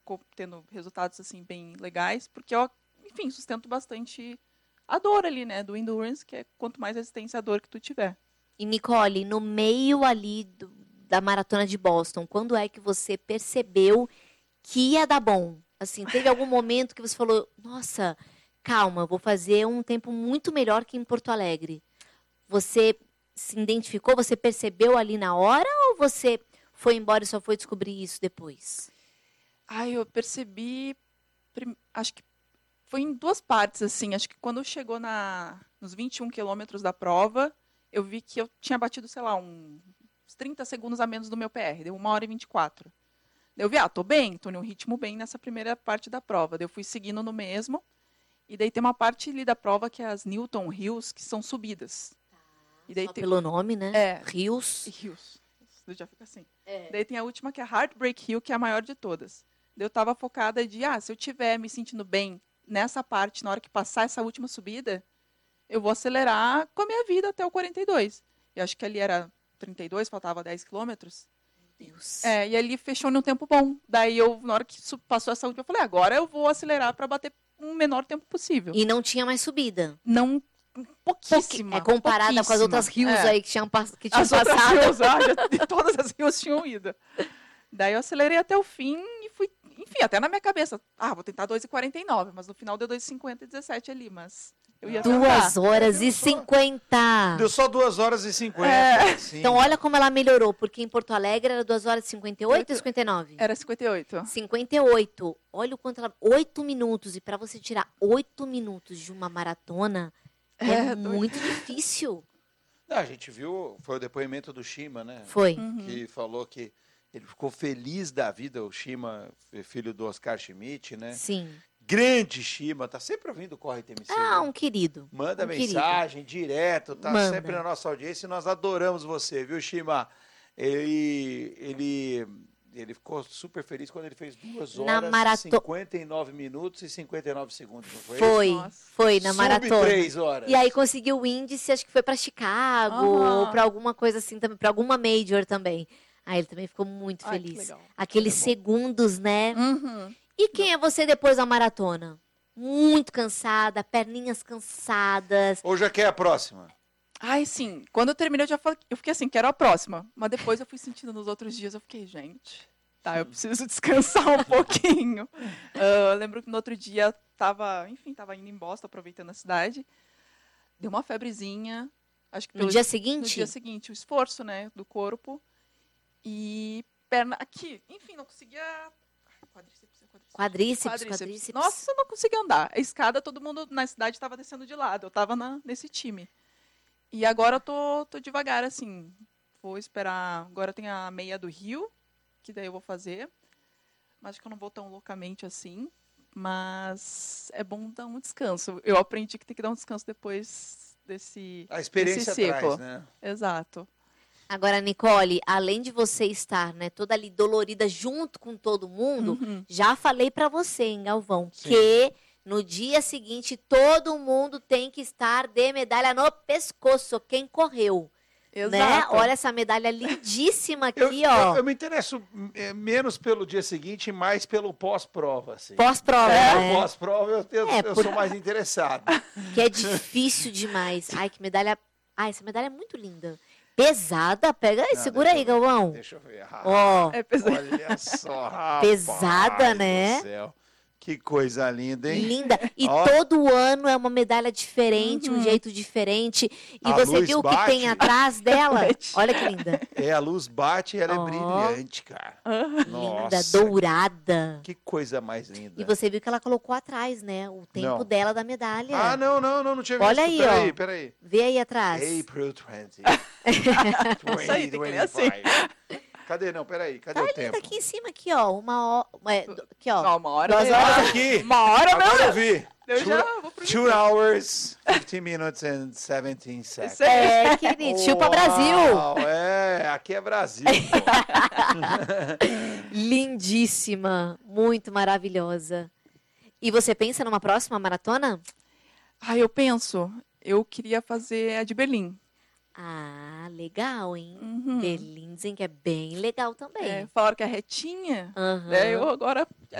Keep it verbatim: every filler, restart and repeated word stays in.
ficou tendo resultados, assim, bem legais, porque eu, enfim, sustento bastante a dor ali, né, do endurance, que é quanto mais resistência à dor que tu tiver. E, Nicole, no meio ali do, da maratona de Boston, quando é que você percebeu que ia dar bom? Assim, teve algum momento que você falou, nossa, calma, vou fazer um tempo muito melhor que em Porto Alegre. Você se identificou, você percebeu ali na hora ou você foi embora e só foi descobrir isso depois? Ai, eu percebi, prim- acho que foi em duas partes, assim. Acho que quando chegou na, nos vinte e um quilômetros da prova, eu vi que eu tinha batido, sei lá, um- uns trinta segundos a menos do meu P R. Deu uma hora e vinte e quatro. Daí eu vi, ah, tô bem, tô num ritmo bem nessa primeira parte da prova. Daí eu fui seguindo no mesmo. E daí tem uma parte ali da prova que é as Newton Hills, que são subidas. E daí Só tem, pelo nome, né? é, Rios. Hills. Isso já fica assim. Daí tem a última, que é a Heartbreak Hill, que é a maior de todas. Daí eu estava focada de, ah, se eu estiver me sentindo bem nessa parte, na hora que passar essa última subida, eu vou acelerar com a minha vida até o quarenta e dois. Eu acho que ali era trinta e dois, faltava dez quilômetros. Deus. É, e ali fechou num tempo bom. Daí eu, na hora que su- passou essa última, eu falei, agora eu vou acelerar para bater um menor tempo possível. E não tinha mais subida. Não, Pouqui- pouquíssima. é comparada com as outras pouquíssima. rios É. aí que tinham, pass- que tinham As outras passado. rios, ah, já, de todas as rios tinham ido. Daí eu acelerei até o fim e fui, enfim, até na minha cabeça, ah, vou tentar dois e quarenta e nove, mas no final deu dois e cinquenta e dezessete ali, mas eu ia tentar. Duas horas É, e viu só? cinquenta. Deu só duas horas e cinquenta. É. Assim. Então, olha como ela melhorou, porque em Porto Alegre era duas horas e cinquenta e oito ou cinquenta e nove? Era cinquenta e oito. cinquenta e oito. Olha o quanto ela... oito minutos. E para você tirar oito minutos de uma maratona, é, É, doido. muito difícil. Não, a gente viu, foi o depoimento do Shima, né? Foi. Uhum. Que falou que ele ficou feliz da vida, o Shima, filho do Oscar Schmidt, né? Sim. Grande Shima, tá sempre ouvindo o Corre T M C. Ah, né? um querido. Manda um mensagem direto, tá Manda. sempre na nossa audiência e nós adoramos você, viu, Shima? Ele, ele, ele ficou super feliz quando ele fez duas Na horas, marato- cinquenta e nove minutos e cinquenta e nove segundos, não foi? Foi, Nossa. foi na Sub maratona. três horas. E aí conseguiu o índice, acho que foi para Chicago, Aham. ou para alguma coisa assim também, para alguma major também. Aí ele também ficou muito Ai, que feliz. legal. Aqueles É bom. segundos, né? Uhum. E quem é você depois da maratona? Muito cansada, perninhas cansadas. Ou já quer a próxima? Ai, sim. Quando eu terminei, eu já falei, eu fiquei assim, quero a próxima. Mas depois eu fui sentindo nos outros dias, eu fiquei, gente, tá, eu preciso descansar um pouquinho. Ah, eu lembro que no outro dia tava, enfim, tava indo em Boston, aproveitando a cidade. Deu uma febrezinha. Acho que No pelo dia no seguinte? dia seguinte, o esforço, né, do corpo. E perna aqui, enfim, não conseguia. Ai, Quadríceps, quadríceps. Quadríceps, quadríceps. Nossa, eu não conseguia andar. A escada, todo mundo na cidade estava descendo de lado. Eu estava nesse time. E agora eu tô, tô devagar, assim. Vou esperar. Agora tem a meia do Rio, que daí eu vou fazer. Mas acho que eu não vou tão loucamente assim. Mas é bom dar um descanso. Eu aprendi que tem que dar um descanso depois desse, A experiência desse ciclo. traz, né? Exato. Agora, Nicole, além de você estar, né, toda ali dolorida junto com todo mundo, Uhum. já falei pra você, hein, Galvão, Sim. que no dia seguinte todo mundo tem que estar de medalha no pescoço, quem correu, né? Exato. Olha essa medalha lindíssima aqui, Eu, ó, eu, eu me interesso é, menos pelo dia seguinte e mais pelo pós-prova. Assim. pós-prova, É, né? pós-prova eu, tenho- É, eu por- sou mais interessado. Que é difícil demais. Ai, que medalha, ai, essa medalha é muito linda. Pesada, pega aí, Não, segura deixa aí, eu ver, Galvão. Deixa eu ver. Ah, Ó, É pesado. olha só, rapaz Pesada, né? do céu. Que coisa linda, hein? linda. E Ó. todo ano é uma medalha diferente, um Uhum. jeito diferente. E A você luz viu o que bate. tem atrás dela? Olha que linda. É, a luz bate e ela Ó. é brilhante, cara. Linda, Nossa, dourada. que coisa mais linda. E você viu que ela colocou atrás, né? O tempo Não. dela da medalha. Ah, não, não, não, não tinha Olha visto. aí, peraí, ó. peraí. Vê aí atrás. April vinte. Isso aí, tem que ler assim. Cadê? Não, peraí. Cadê Tá o linda tempo? aqui em cima, aqui, ó. Uma hora. É, do- aqui, ó. Não, uma hora. Duas né? horas. Ah, aqui! Uma hora Agora não. eu vi. Eu Two- já vou pro Two hours, fifteen minutes and seventeen seconds. Isso aí. É, querido. Chupa Brasil. Uau, é, aqui é Brasil. pô. Lindíssima. Muito maravilhosa. E você pensa numa próxima maratona? Ah, eu penso. Eu queria fazer a de Berlim. Ah, legal, hein? Uhum. Berlim dizem que é bem legal também. É, falaram que é retinha. Aham. Né? Eu agora